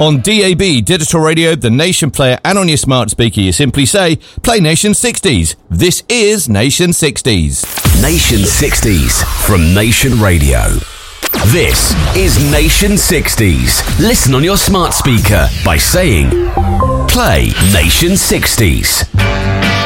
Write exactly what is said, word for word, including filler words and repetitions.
On D A B, digital radio, the Nation player, and on your smart speaker, you simply say, play Nation sixties. This is Nation sixties. Nation sixties from Nation Radio. This is Nation sixties. Listen on your smart speaker by saying, play Nation sixties.